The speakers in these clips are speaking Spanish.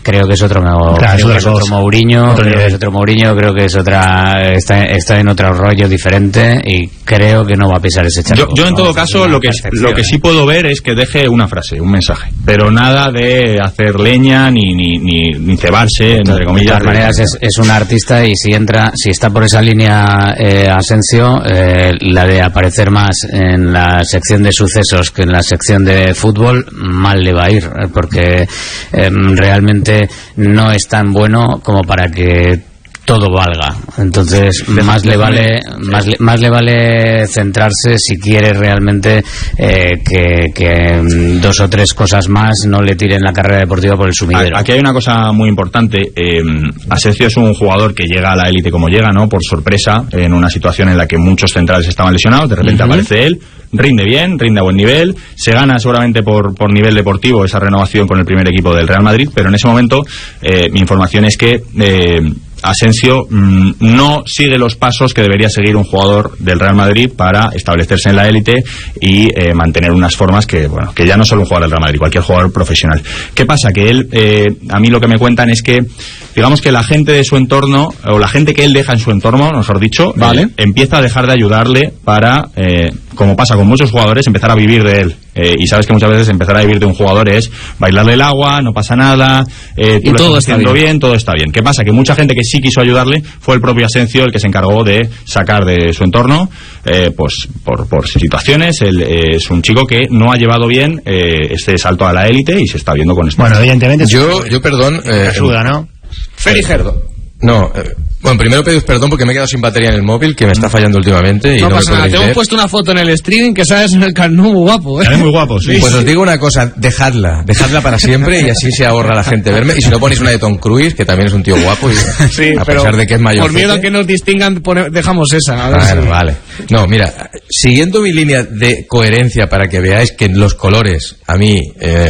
creo que es otro Mourinho, creo que es otra, está en otro rollo diferente y creo que no va a pisar ese charco. Yo en todo caso lo que sí puedo ver es que deje una frase, un mensaje, pero nada de hacer leña ni cebarse, entre comillas. De todas maneras es un artista, y si está por esa línea Asensio, la de aparecer más en la sección de sucesos que en la sección de fútbol, mal le va a ir, porque realmente no es tan bueno como para que todo valga. Entonces más le vale centrarse, si quiere realmente que 2 o 3 cosas más no le tiren la carrera deportiva por el sumidero. Aquí hay una cosa muy importante. Asensio es un jugador que llega a la élite como llega, ¿no? Por sorpresa, en una situación en la que muchos centrales estaban lesionados, de repente aparece él, rinde bien, rinde a buen nivel, se gana seguramente por nivel deportivo esa renovación con el primer equipo del Real Madrid, pero en ese momento mi información es que Asensio no sigue los pasos que debería seguir un jugador del Real Madrid para establecerse en la élite y mantener unas formas que ya no solo un jugador del Real Madrid, cualquier jugador profesional. ¿Qué pasa? Que él, a mí lo que me cuentan es que, digamos que la gente de su entorno, o la gente que él deja en su entorno, mejor dicho, empieza a dejar de ayudarle para, como pasa con muchos jugadores, empezar a vivir de él. Y sabes que muchas veces empezar a vivir de un jugador es bailarle el agua, no pasa nada, tú lo estás haciendo bien, todo está bien. ¿Qué pasa? Que mucha gente que sí quiso ayudarle fue el propio Asensio el que se encargó de sacar de su entorno, pues por situaciones. Él es un chico que no ha llevado bien este salto a la élite y se está viendo con esto. Bueno, evidentemente yo perdón, ayuda, ¿no? Ferigerdo. No, bueno, primero pedís perdón porque me he quedado sin batería en el móvil, que me está fallando últimamente. Y no pasa nada, te hemos ver. Puesto una foto en el streaming que sabes en el Carnú muy guapo, Es muy guapo, sí. Pues os digo una cosa, dejadla para siempre y así se ahorra la gente verme. Y si no ponéis una de Tom Cruise, que también es un tío guapo, y sí, a pesar de que es mayor. Por miedo a que nos distingan, dejamos esa. Vale. No, mira, siguiendo mi línea de coherencia para que veáis que los colores a mí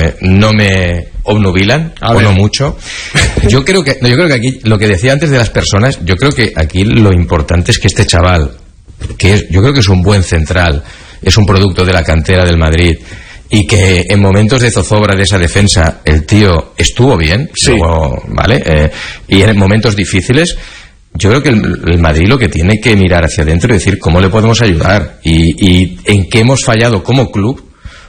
no me obnubilan, o no mucho. Yo creo que aquí, lo que decía antes de las personas, yo creo que aquí lo importante es que este chaval, yo creo que es un buen central, es un producto de la cantera del Madrid, y que en momentos de zozobra de esa defensa el tío estuvo bien, sí. Luego, ¿vale? Y en momentos difíciles, yo creo que el Madrid lo que tiene que mirar hacia adentro y decir cómo le podemos ayudar y en qué hemos fallado como club,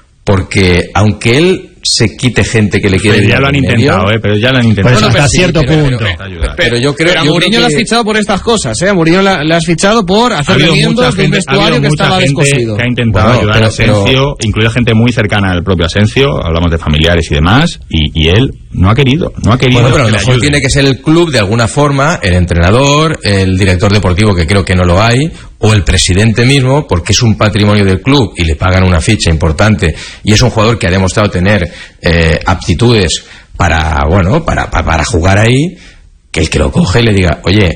porque aunque él se quite gente que le quiere... Pero ya lo han intentado, pero ya lo han intentado. Pues hasta cierto punto. Pero yo creo... Pero a Mourinho lo has fichado por estas cosas, A Mourinho le has fichado por hacer miembros de un vestuario que estaba descosido. Que ha intentado ayudar a Asensio, incluida gente muy cercana al propio Asensio, hablamos de familiares y demás, y él no ha querido. Bueno, pero a lo mejor tiene que ser el club de alguna forma, el entrenador, el director deportivo, que creo que no lo hay, o el presidente mismo, porque es un patrimonio del club y le pagan una ficha importante y es un jugador que ha demostrado tener aptitudes para jugar ahí, que el que lo coge le diga, oye,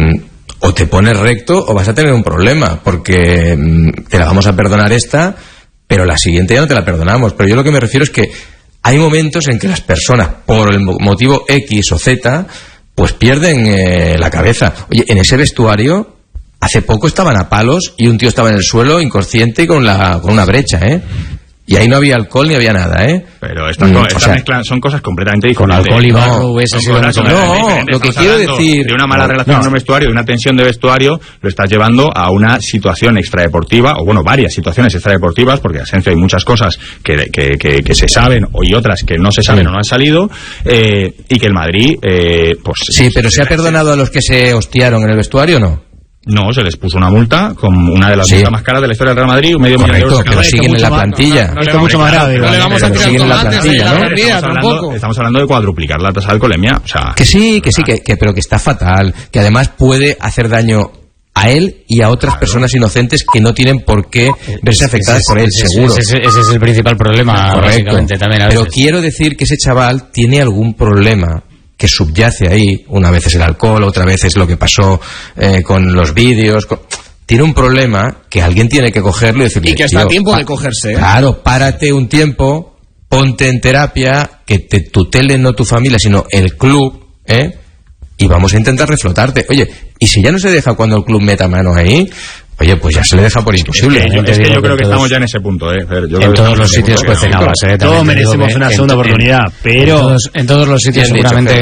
o te pones recto o vas a tener un problema, porque te la vamos a perdonar esta, pero la siguiente ya no te la perdonamos. Pero yo lo que me refiero es que hay momentos en que las personas, por el motivo X o Z, pues pierden la cabeza. Oye, en ese vestuario hace poco estaban a palos y un tío estaba en el suelo inconsciente y con una brecha, Y ahí no había alcohol ni había nada, Pero estas mezclas son cosas completamente diferentes. Con alcohol y barro hubiese sido lo que quiero decir... De una mala relación en un vestuario, de una tensión de vestuario, lo estás llevando a una situación extradeportiva, o varias situaciones extradeportivas, porque en Asensio hay muchas cosas que se saben, y otras que no se saben o no han salido, y que el Madrid, pues... Sí, pero ¿se ha perdonado a los que se hostiaron en el vestuario o no? No, se les puso una multa con una de las multas más caras de la historia del Real Madrid, $500,000. Correcto, pero siguen en la plantilla. Esto es mucho más grave. No le vamos a tirar tomates en la plantilla, tampoco. Estamos hablando de cuadruplicar la tasa de alcoholemia. O sea, pero que está fatal. Que además puede hacer daño a él y a otras personas inocentes que no tienen por qué verse afectadas por él, seguro. Ese es el principal problema, básicamente, también a veces. Pero quiero decir que ese chaval tiene algún problema que subyace ahí. Una vez es el alcohol, otra vez es lo que pasó con los vídeos. Tiene un problema que alguien tiene que cogerlo y decirle... Y que está a tiempo de cogerse. Claro, párate un tiempo, ponte en terapia, que te tutele no tu familia, sino el club, y vamos a intentar reflotarte. Oye, y si ya no se deja cuando el club meta mano ahí... Oye, pues ya se le deja por imposible. Es que yo creo que estamos ya en ese punto, en todos los sitios cuecen habas, todos merecemos una segunda oportunidad, pero... En todos los sitios seguramente...